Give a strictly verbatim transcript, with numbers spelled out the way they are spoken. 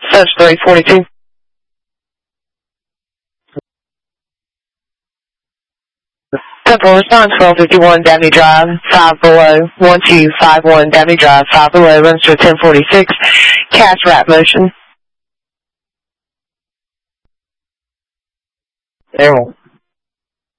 Such three forty-two. Temporal response, twelve fifty-one, Dabney Drive, five below, one two five one, Dabney Drive, five below, runs to ten forty-six, cast wrap motion. There.